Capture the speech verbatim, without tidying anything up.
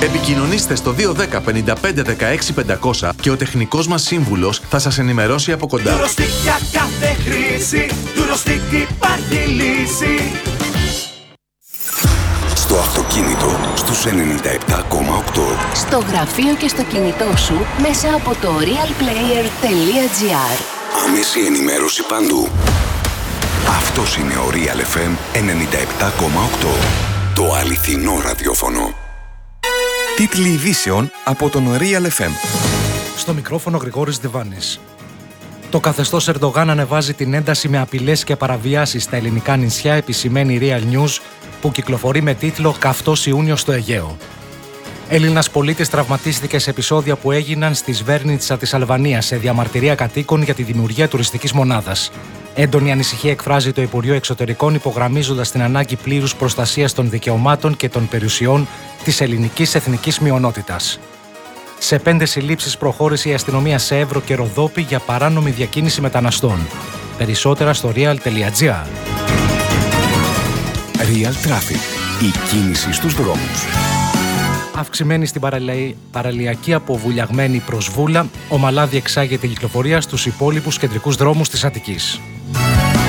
Επικοινωνήστε στο δύο ένα μηδέν πέντε πέντε δεκαέξι πεντακόσια και ο τεχνικός μας σύμβουλος θα σας ενημερώσει από κοντά. Eurostic για κάθε χρήση, Eurostic υπάρχει λύση. Στο αυτοκίνητο στους ενενήντα επτά κόμμα οκτώ. Στο γραφείο και στο κινητό σου μέσα από το realplayer τελεία gr. Άμεση ενημέρωση παντού. Αυτός είναι ο Real εφ εμ ενενήντα επτά κόμμα οκτώ. Το αληθινό ραδιόφωνο. Τίτλοι ειδήσεων από τον Real εφ εμ. Στο μικρόφωνο Γρηγόρης Διβάνης. Το καθεστώς Ερντογάν ανεβάζει την ένταση με απειλές και παραβιάσεις στα ελληνικά νησιά, επισημαίνει Real News, που κυκλοφορεί με τίτλο «Καυτός Ιούνιος στο Αιγαίο». Έλληνας πολίτης τραυματίστηκε σε επεισόδια που έγιναν στη Σβέρνιτσα της Αλβανίας σε διαμαρτυρία κατοίκων για τη δημιουργία τουριστικής μονάδας. Έντονη ανησυχία εκφράζει το Υπουργείο Εξωτερικών, υπογραμμίζοντας την ανάγκη πλήρους προστασίας των δικαιωμάτων και των περιουσιών της ελληνικής εθνικής μειονότητας. Σε πέντε συλλήψεις προχώρησε η αστυνομία σε Εύρο και Ροδόπη για παράνομη διακίνηση μεταναστών. Περισσότερα στο real τελεία gr. Real Traffic. Η κίνηση στους δρόμους. Αυξημένη στην παραλια... παραλιακή από Βουλιαγμένη προς Βούλα, ομαλά διεξάγεται η κυκλοφορία στους υπόλοιπους κεντρικούς δρόμους της Αττικής.